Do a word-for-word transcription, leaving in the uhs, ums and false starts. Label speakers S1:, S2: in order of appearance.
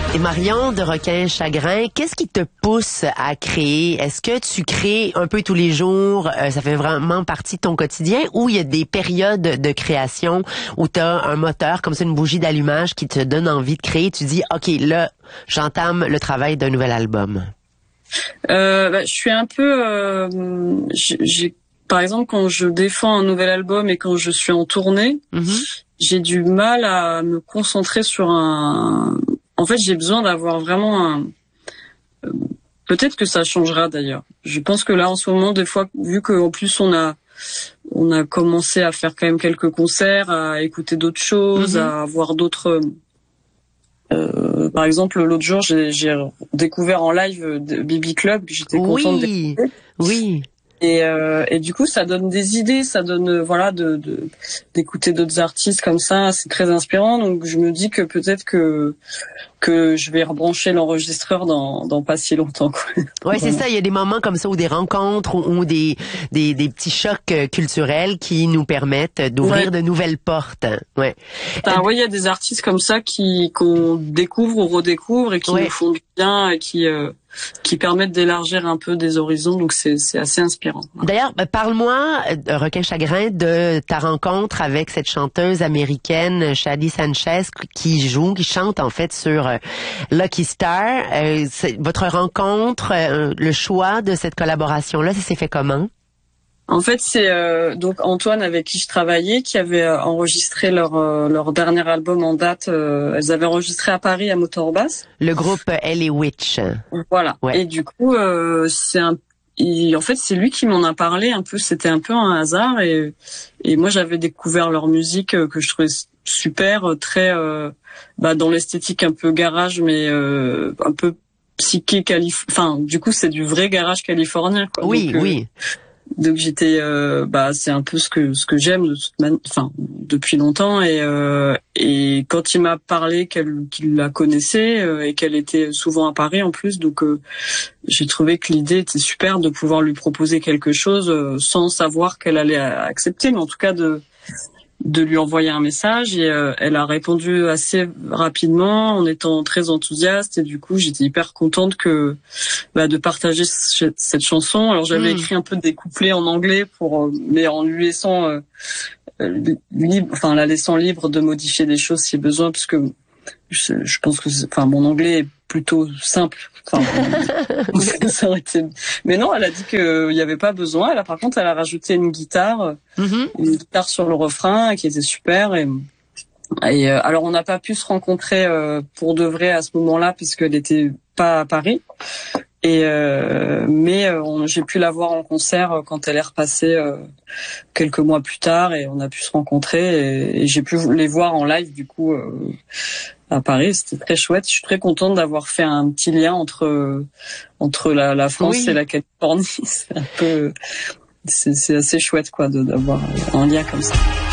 S1: Et Marion de Requin Chagrin, qu'est-ce qui te pousse à créer? Est-ce que tu crées un peu tous les jours, euh, ça fait vraiment partie de ton quotidien, ou il y a des périodes de création où tu as un moteur, comme ça une bougie d'allumage qui te donne envie de créer, tu dis, OK, là, j'entame le travail d'un nouvel album?
S2: Euh, bah, je suis un peu... Euh, j'ai, par exemple, quand je défends un nouvel album et quand je suis en tournée, mm-hmm. j'ai du mal à me concentrer sur un... En fait, j'ai besoin d'avoir vraiment un... Peut-être que ça changera d'ailleurs. Je pense que là, en ce moment, des fois, vu qu'en plus on a on a commencé à faire quand même quelques concerts, à écouter d'autres choses, mm-hmm. à voir d'autres... Euh, par exemple, l'autre jour, j'ai, j'ai découvert en live B B Club, que j'étais
S1: oui,
S2: contente d'écouter.
S1: Oui.
S2: Et, euh, et du coup, ça donne des idées, ça donne, voilà, de, de d'écouter d'autres artistes comme ça, c'est très inspirant. Donc, je me dis que peut-être que que je vais rebrancher l'enregistreur dans dans pas si longtemps, quoi.
S1: Ouais, c'est ça. Il y a des moments comme ça, ou des rencontres, ou, ou des des des petits chocs culturels qui nous permettent d'ouvrir ouais. de nouvelles portes. Ouais.
S2: Ben, ouais, il y a des artistes comme ça qui qu'on découvre ou redécouvre et qui ouais. nous font du bien et qui euh, qui permettent d'élargir un peu des horizons, donc c'est c'est assez inspirant.
S1: D'ailleurs, parle-moi, Requin Chagrin, de ta rencontre avec cette chanteuse américaine Shadi Sanchez qui joue, qui chante en fait sur euh, Lucky Star. Euh, votre rencontre, euh, le choix de cette collaboration-là, ça s'est fait comment?
S2: En fait, c'est euh, donc Antoine avec qui je travaillais qui avait euh, enregistré leur euh, leur dernier album en date. Euh, elles avaient enregistré à Paris à Motorbass.
S1: Le groupe L A Witch.
S2: Voilà. Ouais. Et du coup, euh, c'est un il, en fait, c'est lui qui m'en a parlé un peu. C'était un peu un hasard et et moi j'avais découvert leur musique euh, que je trouvais super, très euh, bah dans l'esthétique un peu garage, mais euh, un peu psyché calif. Enfin, du coup, c'est du vrai garage californien, quoi.
S1: Oui,
S2: donc,
S1: oui.
S2: Euh, Donc j'étais, euh, bah c'est un peu ce que ce que j'aime de toute manière, enfin depuis longtemps et euh, et quand il m'a parlé qu'elle qu'il la connaissait euh, et qu'elle était souvent à Paris en plus, donc euh, j'ai trouvé que l'idée était super de pouvoir lui proposer quelque chose euh, sans savoir qu'elle allait accepter, mais en tout cas de de lui envoyer un message et euh, elle a répondu assez rapidement en étant très enthousiaste et du coup j'étais hyper contente que bah, de partager c- cette chanson. Alors j'avais mmh. écrit un peu des couplets en anglais pour euh, mais en lui laissant euh, libre, enfin la laissant libre de modifier des choses si besoin, parce que je, je pense que enfin mon anglais est plutôt simple. Enfin, ça aurait été... Mais non, elle a dit qu'il n'y avait pas besoin. Elle a, par contre, elle a rajouté une guitare, mm-hmm. une guitare sur le refrain qui était super. Et, et euh, alors, on n'a pas pu se rencontrer euh, pour de vrai à ce moment-là puisqu'elle n'était pas à Paris. Et euh, mais euh, on, j'ai pu la voir en concert quand elle est repassée euh, quelques mois plus tard et on a pu se rencontrer et, et j'ai pu les voir en live du coup. Euh, à Paris, c'était très chouette. Je suis très contente d'avoir fait un petit lien entre entre la, la France oui. et la Californie. C'est un peu, c'est, c'est assez chouette quoi, de, d'avoir un lien comme ça.